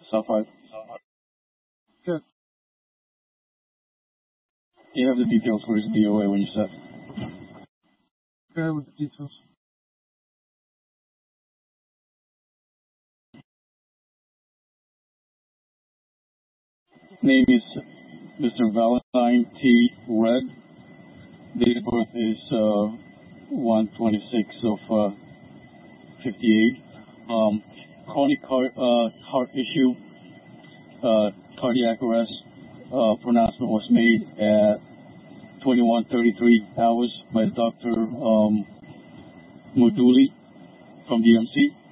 South 5. Good. You have the details for his DOA when you said. Go with the details. Name is Mr. Valentine T. Red. Date of birth is 1/26 of 58. Chronic heart issue, cardiac arrest. Pronouncement was made at 21:33 hours by Dr. Muduli from DMC.